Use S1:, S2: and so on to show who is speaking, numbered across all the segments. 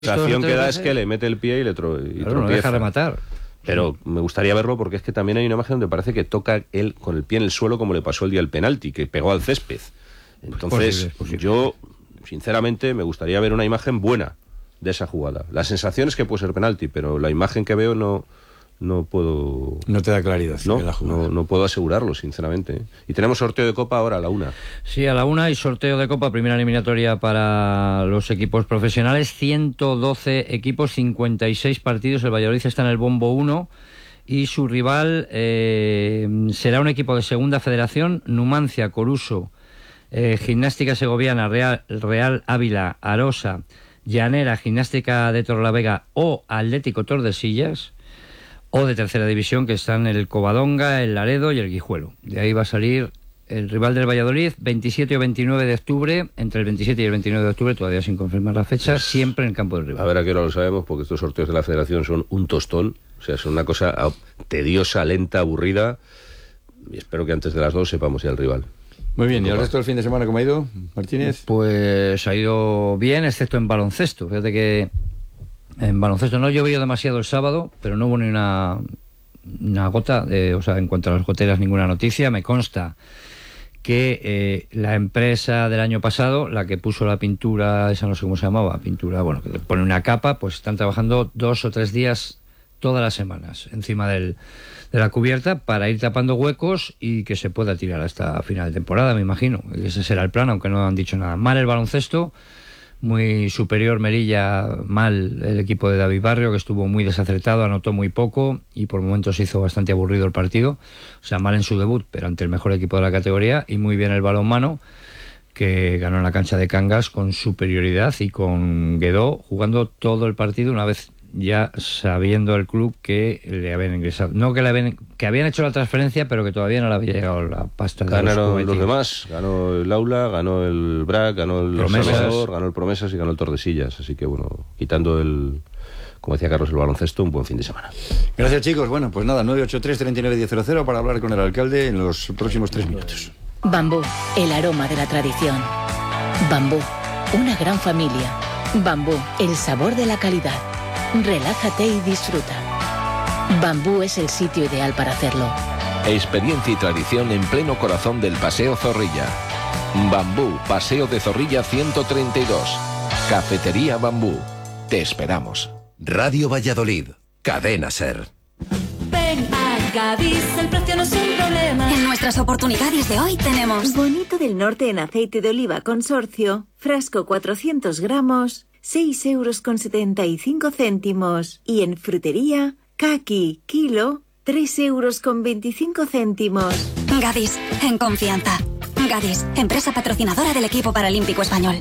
S1: La sensación que da es que le mete el pie y le tropieza.
S2: No deja rematar.
S1: Pero me gustaría verlo porque es que también hay una imagen donde parece que toca él con el pie en el suelo como le pasó el día del penalti, que pegó al césped. Entonces, posible. Yo, sinceramente, me gustaría ver una imagen buena de esa jugada. La sensación es que puede ser penalti, pero la imagen que veo no puedo...
S3: No te da claridad.
S1: No puedo asegurarlo, sinceramente. Y tenemos sorteo de Copa ahora a la 1.
S2: Sí, a la 1 y sorteo de Copa, primera eliminatoria para los equipos profesionales. 112 equipos, 56 partidos. El Valladolid está en el bombo 1 y su rival será un equipo de segunda federación: Numancia, Coruso, Gimnástica Segoviana, Real Ávila, Arosa, Llanera, Gimnástica de Torrelavega o Atlético Tordesillas, o de tercera división, que están el Covadonga, el Laredo y el Guijuelo. De ahí va a salir el rival del Valladolid, 27 o 29 de octubre, entre el 27 y el 29 de octubre, todavía sin confirmar la fecha, siempre en el campo del rival.
S1: A ver a qué hora lo sabemos, porque estos sorteos de la federación son un tostón, o sea, son una cosa tediosa, lenta, aburrida, y espero que antes de las 2 sepamos ya el rival.
S3: Muy bien, ¿y el resto del fin de semana cómo ha ido, Martínez?
S2: Pues ha ido bien, excepto en baloncesto. Fíjate que en baloncesto no llovió demasiado el sábado, pero no hubo ni una gota, en cuanto a las goteras, ninguna noticia. Me consta que la empresa del año pasado, la que puso la pintura, esa no sé cómo se llamaba, pintura, bueno, que le pone una capa, pues están trabajando 2 o 3 días todas las semanas encima de la cubierta para ir tapando huecos y que se pueda tirar hasta final de temporada, me imagino. Ese será el plan, aunque no han dicho nada. Mal el baloncesto, muy superior Melilla, mal el equipo de David Barrio, que estuvo muy desacertado, anotó muy poco y por momentos se hizo bastante aburrido el partido. O sea, mal en su debut, pero ante el mejor equipo de la categoría, y muy bien el balonmano, que ganó en la cancha de Cangas con superioridad y con Guedó jugando todo el partido, una vez ya sabiendo el club que le habían ingresado, no que habían hecho la transferencia, pero que todavía no le había llegado la pasta.
S1: Ganaron los demás, ganó el Aula, ganó el BRAC, ganó el Salvador, ganó el Promesas y ganó el Tordesillas, así que bueno, quitando como decía Carlos, el baloncesto, un buen fin de semana.
S3: Gracias, chicos. Bueno, pues nada, 983-39-1000 para hablar con el alcalde en los próximos 3 minutos.
S4: Bambú, el aroma de la tradición. Bambú, una gran familia. Bambú, el sabor de la calidad. Relájate y disfruta. Bambú es el sitio ideal para hacerlo.
S5: Experiencia y tradición en pleno corazón del Paseo Zorrilla. Bambú, Paseo de Zorrilla 132. Cafetería Bambú. Te esperamos.
S6: Radio Valladolid. Cadena SER.
S7: Ven a Gadis, el precio no es un problema.
S8: En nuestras oportunidades de hoy tenemos
S9: Bonito del Norte en aceite de oliva consorcio, frasco 400 gramos, 6,75 €. Y en frutería, caqui, kilo, 3,25 €.
S8: Gadis, en confianza. Gadis, empresa patrocinadora del equipo paralímpico español.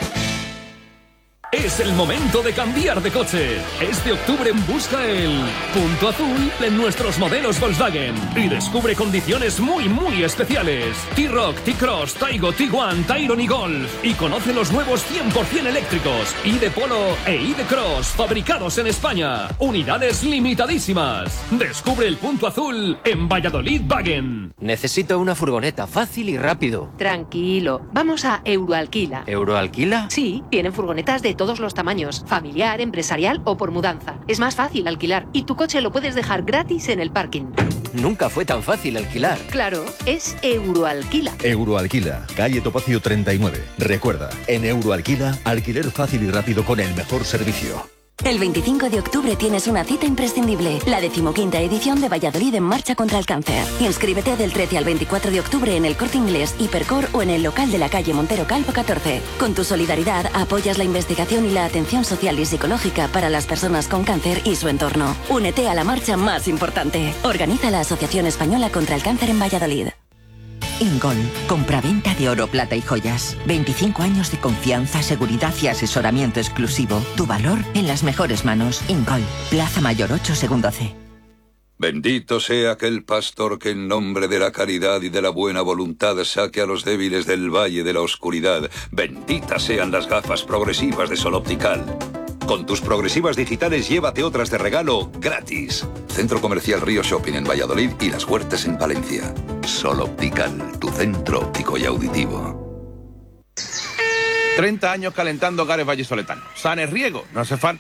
S10: Es el momento de cambiar de coche. Este octubre busca el punto azul en nuestros modelos Volkswagen y descubre condiciones muy especiales. T-Roc, T-Cross, Taigo, Tiguan, Tayron y Golf. Y conoce los nuevos 100% eléctricos ID Polo e ID Cross, fabricados en España. Unidades limitadísimas. Descubre el punto azul en Valladolid Wagen.
S11: Necesito una furgoneta fácil y rápido.
S12: Tranquilo, vamos a Euroalquila.
S11: ¿Euroalquila?
S12: Sí, tienen furgonetas de todos los tamaños, familiar, empresarial o por mudanza. Es más fácil alquilar y tu coche lo puedes dejar gratis en el parking.
S11: Nunca fue tan fácil alquilar.
S12: Claro, es Euroalquila.
S6: Euroalquila, calle Topacio 39. Recuerda, en Euroalquila, alquiler fácil y rápido con el mejor servicio.
S8: El 25 de octubre tienes una cita imprescindible, la 15ª edición de Valladolid en Marcha contra el Cáncer. Inscríbete del 13 al 24 de octubre en el Corte Inglés, Hipercor o en el local de la calle Montero Calvo 14. Con tu solidaridad apoyas la investigación y la atención social y psicológica para las personas con cáncer y su entorno. Únete a la marcha más importante. Organiza la Asociación Española contra el Cáncer en Valladolid.
S13: Ingol, compraventa de oro, plata y joyas. 25 años de confianza, seguridad y asesoramiento exclusivo. Tu valor en las mejores manos. Ingol, Plaza Mayor 8, segundo C.
S14: Bendito sea aquel pastor que en nombre de la caridad y de la buena voluntad saque a los débiles del valle de la oscuridad. Benditas sean las gafas progresivas de Sol Optical. Con tus progresivas digitales llévate otras de regalo gratis. Centro Comercial Río Shopping en Valladolid y Las Huertas en Palencia. Sol Optical, tu centro óptico y auditivo.
S15: 30 años calentando hogares vallisoletanos. Sanes Riego, no hace falta